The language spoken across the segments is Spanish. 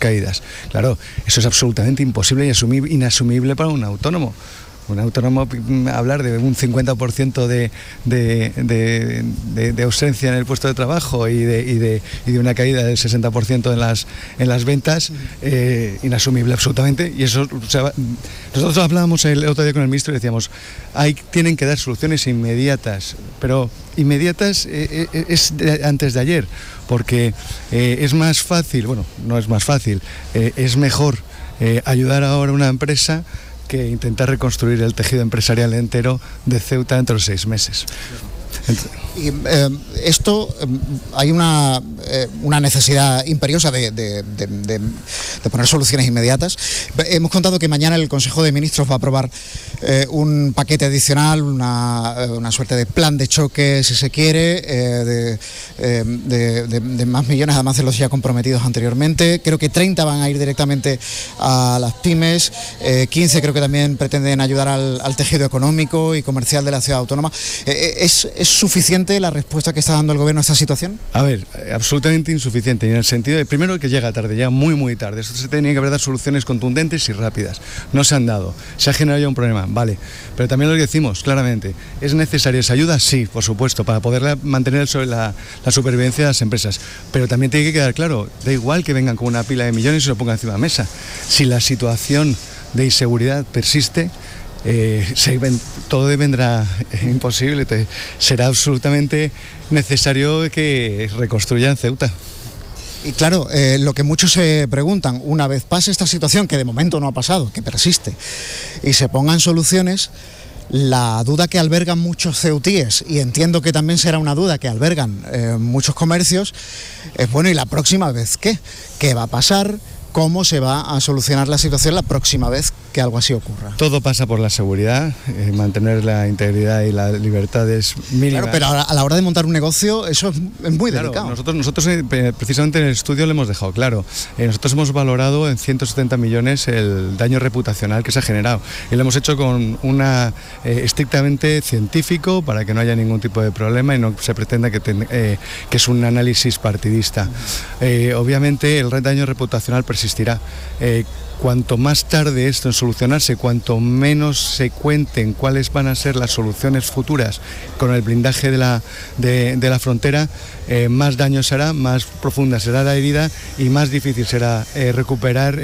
caídas. Claro, eso es absolutamente imposible y inasumible para un autónomo. Un autónomo, hablar de un 50% de ausencia en el puesto de trabajo y de una caída del 60% en las ventas, inasumible absolutamente. Y eso, o sea, nosotros hablábamos el otro día con el ministro y decíamos, tienen que dar soluciones inmediatas, pero inmediatas es antes de ayer, porque es más fácil, bueno, no es más fácil, es mejor ayudar ahora a una empresa que intentar reconstruir el tejido empresarial entero de Ceuta dentro de 6 meses. Y hay una necesidad imperiosa de poner soluciones inmediatas. Hemos contado que mañana el Consejo de Ministros va a aprobar un paquete adicional, una suerte de plan de choque, si se quiere, de más millones, además de los ya comprometidos anteriormente. Creo que 30 van a ir directamente a las pymes, 15 creo que también pretenden ayudar al tejido económico y comercial de la ciudad autónoma. ¿Es suficiente la respuesta que está dando el gobierno a esta situación? A ver, absolutamente insuficiente, en el sentido de, primero, que llega tarde, ya muy tarde. Esto se tenía que haber dado soluciones contundentes y rápidas. No se han dado. Se ha generado ya un problema, vale. Pero también lo decimos claramente, ¿es necesaria esa ayuda? Sí, por supuesto, para poder mantener la supervivencia de las empresas. Pero también tiene que quedar claro, da igual que vengan con una pila de millones y se lo pongan encima de la mesa. Si la situación de inseguridad persiste, todo vendrá imposible. Será absolutamente necesario que reconstruyan Ceuta. Y claro, lo que muchos se preguntan, una vez pase esta situación, que de momento no ha pasado, que persiste, y se pongan soluciones, la duda que albergan muchos ceutíes, y entiendo que también será una duda que albergan muchos comercios, es bueno, ¿y la próxima vez qué? ¿Qué va a pasar? ¿Cómo se va a solucionar la situación la próxima vez que algo así ocurra? Todo pasa por la seguridad, mantener la integridad y las libertades mínimas. Claro, pero a la hora de montar un negocio eso es muy delicado. Nosotros precisamente en el estudio lo hemos dejado claro. Nosotros hemos valorado en 170 millones el daño reputacional que se ha generado y lo hemos hecho con una estrictamente científico para que no haya ningún tipo de problema y no se pretenda que es un análisis partidista. Obviamente el daño reputacional persistirá. Cuanto más tarde esto en solucionarse, cuanto menos se cuenten cuáles van a ser las soluciones futuras con el blindaje de la frontera, más daño será, más profunda será la herida y más difícil será recuperar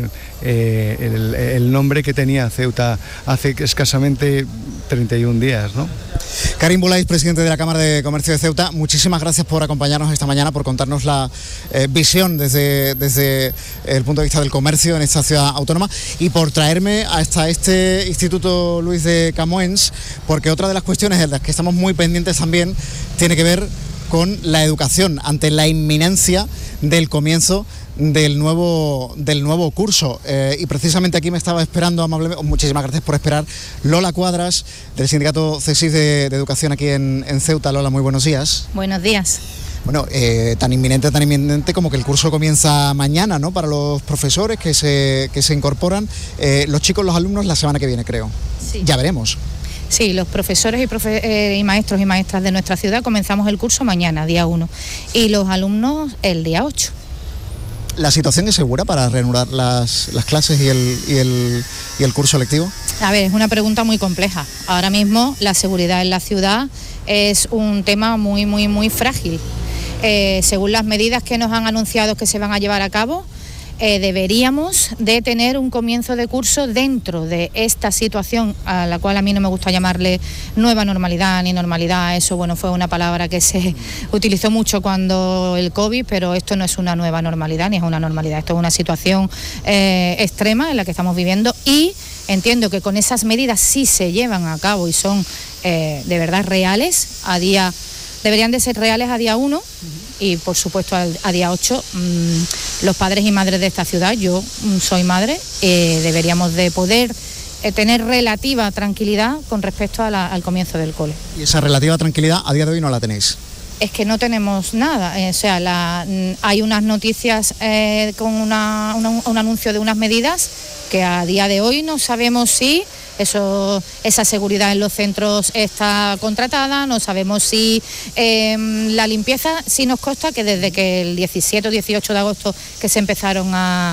el nombre que tenía Ceuta hace escasamente 31 días, ¿no? Karim Boulaiz, presidente de la Cámara de Comercio de Ceuta, muchísimas gracias por acompañarnos esta mañana, por contarnos la visión desde el punto de vista del comercio en esta ciudad autónoma y por traerme hasta este Instituto Luis de Camoens, porque otra de las cuestiones de las que estamos muy pendientes también tiene que ver con la educación ante la inminencia del comienzo del nuevo curso, y precisamente aquí me estaba esperando amablemente, muchísimas gracias por esperar, Lola Cuadras, del sindicato CESIF de Educación aquí en Ceuta. Lola, muy buenos días. Buenos días. Bueno, tan inminente como que el curso comienza mañana, ¿no?, para los profesores que se incorporan, los chicos, los alumnos la semana que viene, creo. Sí. Ya veremos. Sí, los profesores y maestros y maestras de nuestra ciudad comenzamos el curso mañana, día 1, y los alumnos el día 8. ¿La situación es segura para reanudar las clases y el curso lectivo? A ver, es una pregunta muy compleja. Ahora mismo la seguridad en la ciudad es un tema muy frágil. Según las medidas que nos han anunciado que se van a llevar a cabo, deberíamos de tener un comienzo de curso dentro de esta situación, a la cual a mí no me gusta llamarle nueva normalidad ni normalidad. Eso, bueno, fue una palabra que se utilizó mucho cuando el COVID, pero esto no es una nueva normalidad ni es una normalidad. Esto es una situación extrema en la que estamos viviendo y entiendo que con esas medidas, si se llevan a cabo y son de verdad reales, deberían de ser reales a día 1 y por supuesto a día 8, los padres y madres de esta ciudad, yo soy madre, deberíamos de poder tener relativa tranquilidad con respecto al comienzo del cole. ¿Y esa relativa tranquilidad a día de hoy no la tenéis? Es que no tenemos nada, hay unas noticias con un anuncio de unas medidas que a día de hoy no sabemos si esa seguridad en los centros está contratada, no sabemos si la limpieza, sí nos consta que desde que el 17 o 18 de agosto que se empezaron a